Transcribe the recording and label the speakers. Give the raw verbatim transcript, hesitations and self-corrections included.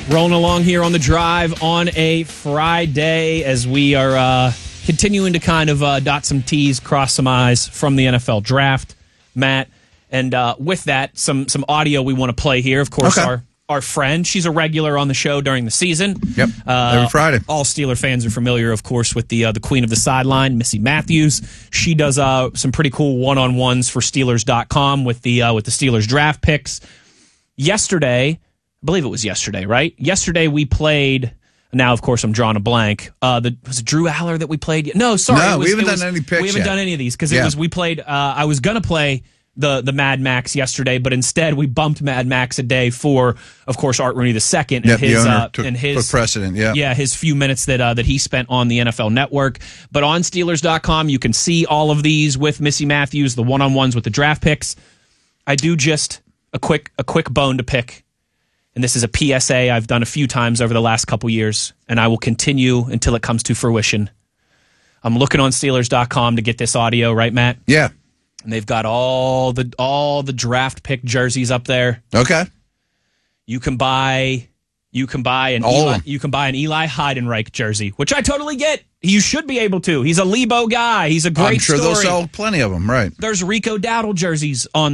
Speaker 1: Rolling along here on the drive on a Friday as we are uh, continuing to kind of uh, dot some T's, cross some I's from the N F L draft, Matt. And uh, with that, some some audio we want to play here. Of course,
Speaker 2: Okay.
Speaker 1: our our friend, she's a regular on the show during the season.
Speaker 2: Yep,
Speaker 1: uh,
Speaker 2: every Friday.
Speaker 1: All Steeler fans are familiar, of course, with the uh, the queen of the sideline, Missy Matthews. She does uh, some pretty cool one-on-ones for Steelers dot com with the uh, with the Steelers draft picks. Yesterday, I believe it was yesterday, right? Yesterday we played. Now, of course, I'm drawing a blank. Uh, the, was it Drew Aller that we played? No, sorry.
Speaker 2: No,
Speaker 1: it was,
Speaker 2: we haven't
Speaker 1: it
Speaker 2: done
Speaker 1: was,
Speaker 2: any picks
Speaker 1: We haven't
Speaker 2: yet.
Speaker 1: done any of these because
Speaker 2: Yeah.
Speaker 1: it was we played. Uh, I was gonna play the the Mad Max yesterday, but instead we bumped Mad Max a day for, of course, Art Rooney the second and
Speaker 2: Yep, the
Speaker 1: his
Speaker 2: owner
Speaker 1: uh,
Speaker 2: took,
Speaker 1: and his
Speaker 2: took precedent. Yeah,
Speaker 1: yeah, his few minutes that uh, that he spent on the N F L Network. But on Steelers dot com, you can see all of these with Missy Matthews, the one-on-ones with the draft picks. I do just a quick a quick bone to pick, and this is a P S A I've done a few times over the last couple years, and I will continue until it comes to fruition. I'm looking on Steelers dot com to get this audio, right, Matt?
Speaker 2: yeah.
Speaker 1: And they've got all the all the draft pick jerseys up there.
Speaker 2: Okay.
Speaker 1: You can buy you can buy an
Speaker 2: All of
Speaker 1: Eli,
Speaker 2: them.
Speaker 1: you can buy an Eli Heidenreich jersey, which I totally get. You should be able to. He's a Lebo guy. He's a great
Speaker 2: I'm sure
Speaker 1: story.
Speaker 2: they'll sell plenty of them. Right.
Speaker 1: There's Rico Dowdle jerseys on